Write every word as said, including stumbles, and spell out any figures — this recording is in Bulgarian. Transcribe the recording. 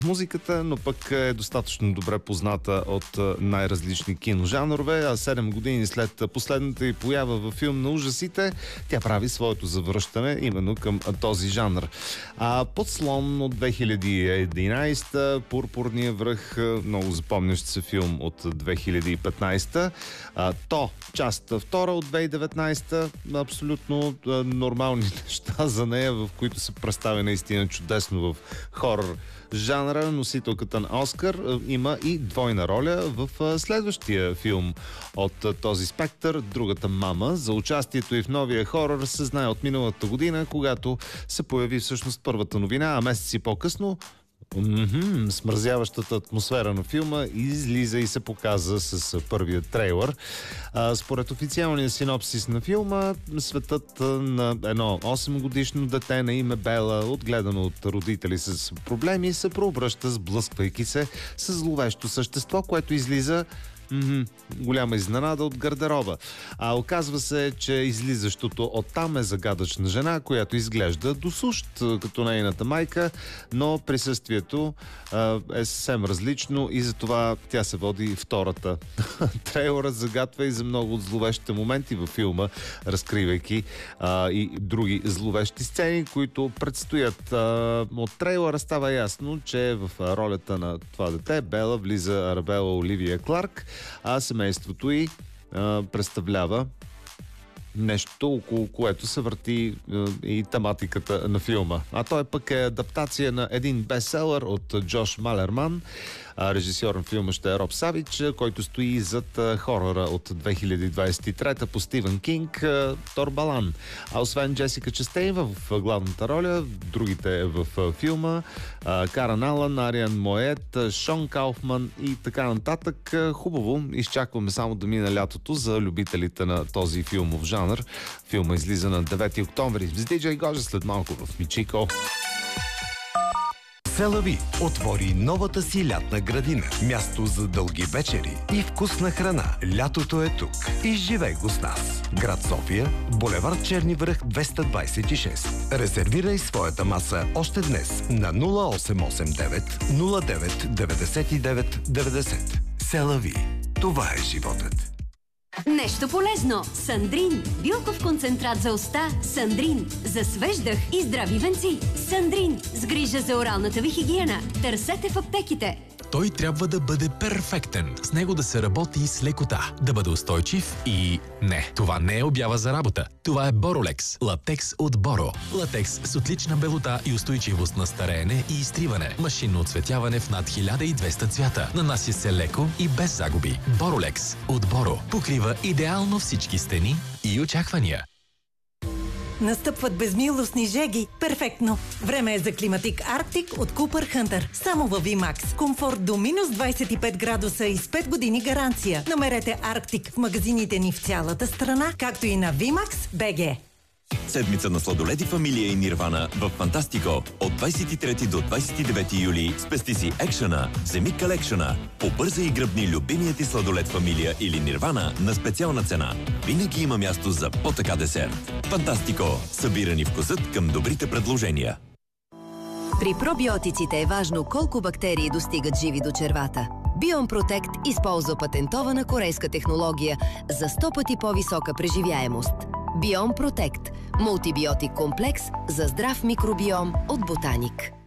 музиката, но пък е достатъчно добре позната от най-различни киножанрове, а седем години след последната й поява във филм на ужасите, тя прави своето завръщане именно към този жанр. А Подслон от две хиляди и единадесета, Пурпурния връх, много запомнящ се филм от две хиляди и петнадесета, а, То, част втора от две хиляди и деветнадесета, абсолютно а, нормални неща за нея, в които се представя наистина чудесно в хорър жанра. Носителката на Оскар има и двойна роля в следващия филм от този спектър, Другата мама. За участието и в новия хорър се знае от миналата година, когато се появи всъщност първата новина, а месеци по-късно Mm-hmm. смързяващата атмосфера на филма излиза и се показа с първия трейлър. А, според официалния синопсис на филма, светът на едно осем годишно дете на име Бела, отгледано от родители с проблеми, се преобръща, сблъсквайки се с зловещо същество, което излиза Mm-hmm. голяма изненада от гардероба. А оказва се, че излизащото оттам е загадъчна жена, която изглежда досущ като нейната майка, но присъствието а, е съвсем различно и затова тя се води втората. Трейлърът загатва и за много от зловещите моменти във филма, разкривайки а, и други зловещи сцени, които предстоят. А, от трейлъра става ясно, че в ролята на това дете Бела влиза Арабела Оливия Кларк, а семейството й а, представлява нещо, около което се върти а, и тематиката на филма. А той пък е адаптация на един бестселър от Джош Малерман. А, режисьор на филма ще е Роб Савич, който стои зад а, хорора от две хиляди двадесет и трета по Стивен Кинг, а, Тор Балан. А освен Джесика Честейн в главната роля, другите в а, филма, а, Карен Алън, Ариан Моет, Шон Кауфман и така нататък. А, хубаво, изчакваме само да мине лятото за любителите на този филмов жанр. Филма излиза на девети октомври. С Диджей Гожа след малко в Мичико. Селави отвори новата си лятна градина. Място за дълги вечери и вкусна храна. Лятото е тук. Изживей го с нас. Град София, булевард Черни връх двеста двадесет и шест. Резервирай своята маса още днес на нула осем осем девет нула девет деветдесет и девет деветдесет. Селави. Това е животът. Нещо полезно. Сандрин. Билков концентрат за уста. Сандрин. За свеж дъх и здрави венци. Сандрин. С грижа за оралната ви хигиена. Търсете в аптеките. Той трябва да бъде перфектен. С него да се работи с лекота. Да бъде устойчив и... Не, това не е обява за работа. Това е Боролекс. Латекс от Боро. Латекс с отлична белота и устойчивост на стареене и изтриване. Машинно оцветяване в над хиляда и двеста цвята. Нанася се леко и без загуби. Боролекс от Боро. Покрива идеално всички стени и очаквания. Настъпват безмилостни жеги. Перфектно! Време е за климатик Арктик от Купър Хънтър. Само във VMAX. Комфорт до минус двадесет и пет градуса и с пет години гаранция. Намерете Арктик в магазините ни в цялата страна, както и на VMAX точка би джи. Седмица на сладоледи Фамилия и Нирвана в Фантастико. От двадесет и трети до двадесет и девети юли спести си екшъна, вземи колекшъна. Побързай и гръбни любимият ти сладолед Фамилия или Нирвана на специална цена. Винаги има място за по-така десерт. Фантастико. Събирани вкусът към добрите предложения. При пробиотиците е важно колко бактерии достигат живи до червата. Биом Протект използва патентована корейска технология за сто пъти по-висока преживяемост. Биом Протект – мултибиотик комплекс за здрав микробиом от Ботаник.